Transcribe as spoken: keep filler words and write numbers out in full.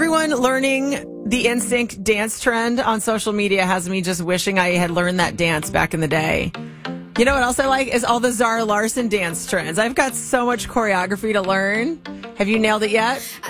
Everyone learning the N Sync dance trend on social media has me just wishing I had learned that dance back in the day. You know what else I like is all the Zara Larsson dance trends. I've got so much choreography to learn. Have you nailed it yet?